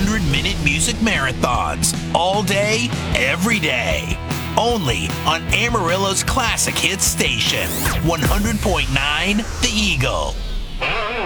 100-minute music marathons all day, every day. Only on Amarillo's classic hit station, 100.9 The Eagle.